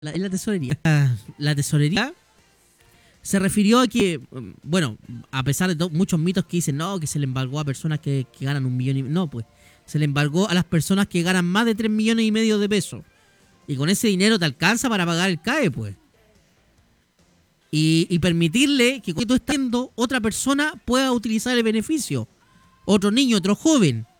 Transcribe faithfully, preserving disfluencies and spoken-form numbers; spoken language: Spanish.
La, en la tesorería. La, la tesorería se refirió a que, bueno, a pesar de to- muchos mitos que dicen, no, que se le embargó a personas que, que ganan un millón y... No, pues, se le embargó a las personas que ganan más de tres millones y medio de pesos. Y con ese dinero te alcanza para pagar el C A E, pues. Y, y permitirle que cuando tú estás viendo, otra persona pueda utilizar el beneficio. Otro niño, otro joven.